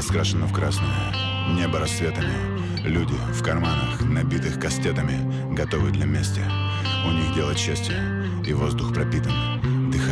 раскрашено в красное. Небо рассветами. Люди в карманах, набитых кастетами, готовы для мести. У них дело чести, и воздух пропитан